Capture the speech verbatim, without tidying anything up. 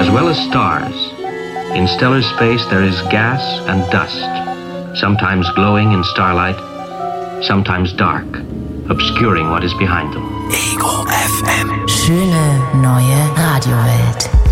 as well as stars. In stellar space there is gas and dust, sometimes glowing in starlight, sometimes dark, obscuring what is behind them. Ego F M. Schöne neue Radiowelt.